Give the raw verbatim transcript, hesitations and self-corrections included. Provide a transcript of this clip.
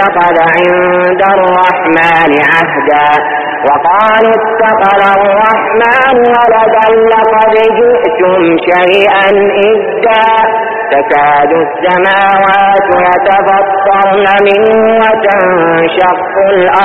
اتخذ عند الرحمن عهدا وقالوا اتخذ الرحمن ولدا لقد جئتم شيئا إدا تكاد السماوات يتفطرن منه وتنشق الأرض